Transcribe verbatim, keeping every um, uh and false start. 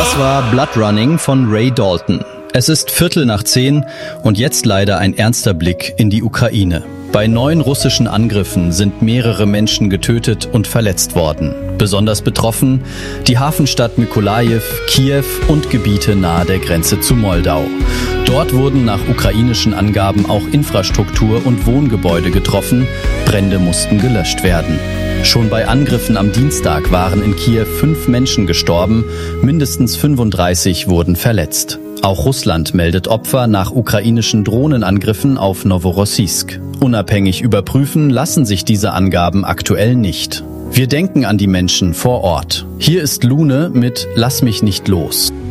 Das war Blood Running von Ray Dalton. Es ist Viertel nach zehn und jetzt leider ein ernster Blick in die Ukraine. Bei neun russischen Angriffen sind mehrere Menschen getötet und verletzt worden. Besonders betroffen die Hafenstadt Mykolajiw, Kiew und Gebiete nahe der Grenze zu Moldau. Dort wurden nach ukrainischen Angaben auch Infrastruktur und Wohngebäude getroffen. Brände mussten gelöscht werden. Schon bei Angriffen am Dienstag waren in Kiew fünf Menschen gestorben, mindestens fünfunddreißig wurden verletzt. Auch Russland meldet Opfer nach ukrainischen Drohnenangriffen auf Noworossiysk. Unabhängig überprüfen lassen sich diese Angaben aktuell nicht. Wir denken an die Menschen vor Ort. Hier ist Lune mit Lass mich nicht los.